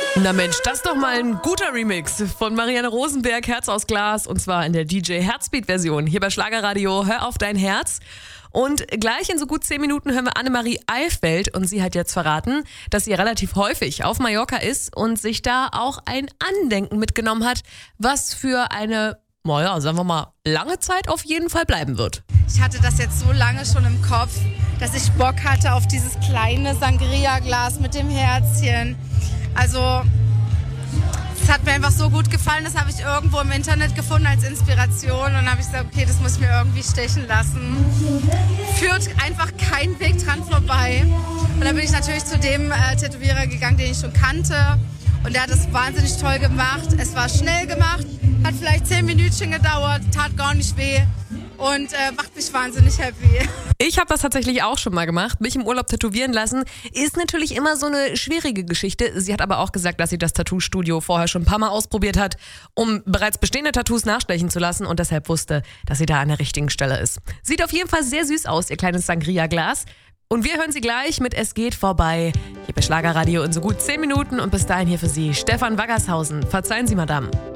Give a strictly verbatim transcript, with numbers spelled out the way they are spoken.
Na Mensch, das ist doch mal ein guter Remix von Marianne Rosenberg, Herz aus Glas, und zwar in der D J Herzbeat-Version hier bei Schlagerradio. Hör auf dein Herz. Und gleich in so gut zehn Minuten hören wir Annemarie Eilfeld, und sie hat jetzt verraten, dass sie relativ häufig auf Mallorca ist und sich da auch ein Andenken mitgenommen hat, was für eine, naja, sagen wir mal, lange Zeit auf jeden Fall bleiben wird. Ich hatte das jetzt so lange schon im Kopf, dass ich Bock hatte auf dieses kleine Sangria-Glas mit dem Herzchen. Also, es hat mir einfach so gut gefallen, das habe ich irgendwo im Internet gefunden als Inspiration, und dann habe ich gesagt, okay, das muss ich mir irgendwie stechen lassen. Führt einfach kein Weg dran vorbei. Und dann bin ich natürlich zu dem äh, Tätowierer gegangen, den ich schon kannte, und der hat es wahnsinnig toll gemacht. Es war schnell gemacht, hat vielleicht zehn Minütchen gedauert, tat gar nicht weh und äh, macht mich wahnsinnig happy. Ich habe das tatsächlich auch schon mal gemacht, mich im Urlaub tätowieren lassen. Ist natürlich immer so eine schwierige Geschichte. Sie hat aber auch gesagt, dass sie das Tattoo-Studio vorher schon ein paar Mal ausprobiert hat, um bereits bestehende Tattoos nachstechen zu lassen, und deshalb wusste, dass sie da an der richtigen Stelle ist. Sieht auf jeden Fall sehr süß aus, ihr kleines Sangria-Glas. Und wir hören sie gleich mit Es geht vorbei hier bei Schlagerradio in so gut zehn Minuten, und bis dahin hier für Sie Stefan Waggershausen. Verzeihen Sie, Madame.